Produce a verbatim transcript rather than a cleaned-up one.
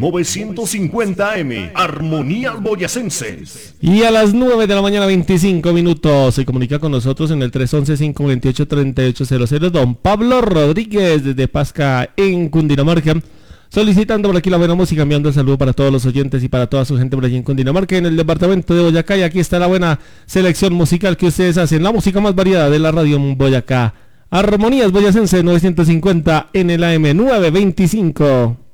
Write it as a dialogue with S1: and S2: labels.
S1: novecientos cincuenta A M, Armonía Boyacenses.
S2: Y a las nueve de la mañana, veinticinco minutos, se comunica con nosotros en el tres once, cinco veintiocho, treinta y ocho cero cero, don Pablo Rodríguez desde Pasca en Cundinamarca, solicitando por aquí la buena música, enviando el saludo para todos los oyentes y para toda su gente por allí en Cundinamarca, en el departamento de Boyacá. Y aquí está la buena selección musical que ustedes hacen, la música más variada de la radio en Boyacá. Armonías Boyacense novecientos cincuenta en el A M nueve veinticinco.